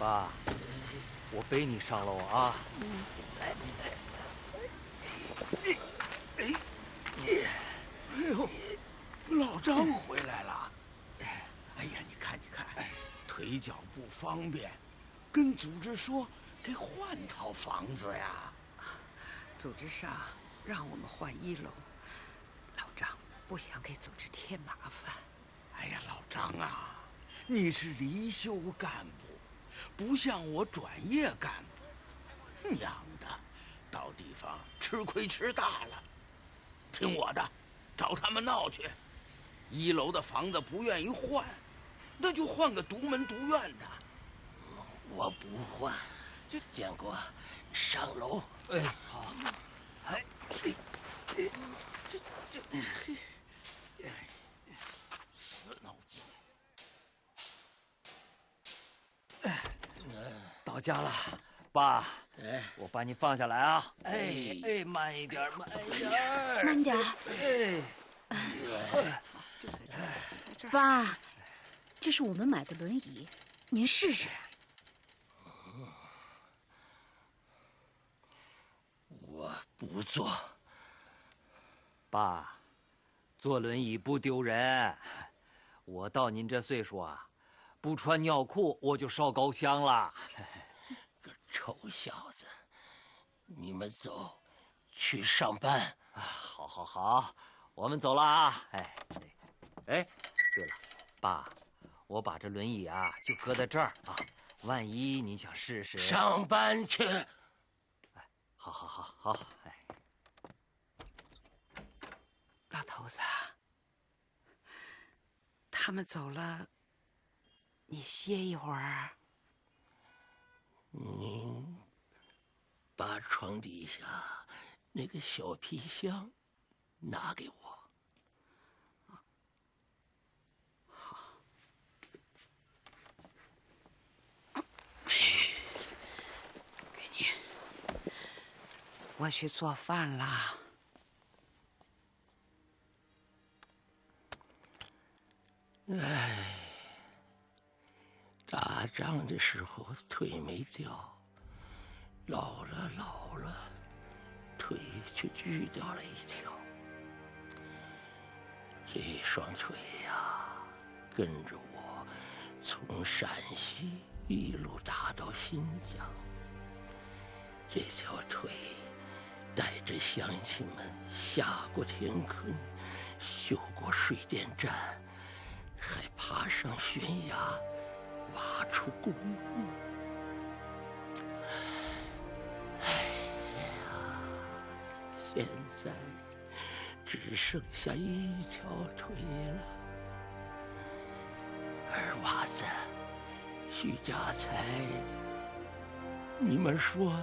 爸，我背你上楼啊。 哎呦，老张回来了！哎呀，你看，腿脚不方便，跟组织说给换套房子呀。 组织上让我们换1楼，老张不想给组织添麻烦。 哎呀，老张啊，你是离休干部，不像我转业干部，娘的，到地方吃亏吃大了。听我的，找他们闹去。1楼的房子不愿意换，那就换个独门独院的。 我不换，建国，上楼。 哎，好。哎， 死脑筋。 到家了，爸。 哎， 我把你放下来啊！哎，慢一点，慢一点， 慢点。爸，这是我们买的轮椅，您试试。 我不坐。 爸，坐轮椅不丢人。我到您这岁数啊，不穿尿裤我就烧高香了。 个臭小子，你们走，去上班。 好，我们走了啊！哎，对了，爸，我把这轮椅啊就搁在这儿啊，万一你想试试。 上班去。 哎，好，哎。 老头子，他们走了，你歇一会儿。 您把床底下那个小皮箱拿给我。 好。给你。我去做饭了。 哎，打仗的时候腿没掉，老了，腿却锯掉了一条。这双腿呀，跟着我从陕西一路打到新疆。这条腿带着乡亲们下过田坑，修过水电站，还爬上悬崖，挖出公路。哎呀，现在只剩下一条腿了。二娃子，徐家财，你们说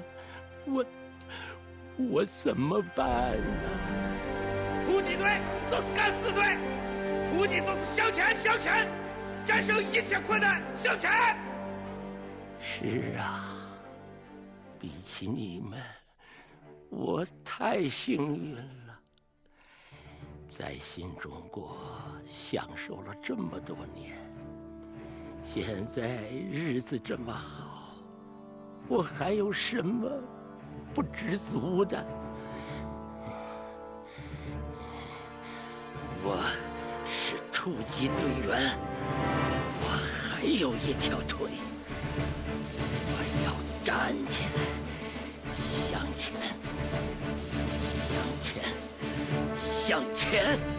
我怎么办呢？ 突击队就是敢死队，突击就是向前，战胜一切困难，向前。 是啊，比起你们，我太幸运了，在新中国享受了这么多年，现在日子这么好，我还有什么不知足的？我是突击队员，我还有一条腿，我要站起来，向前，向前，向前。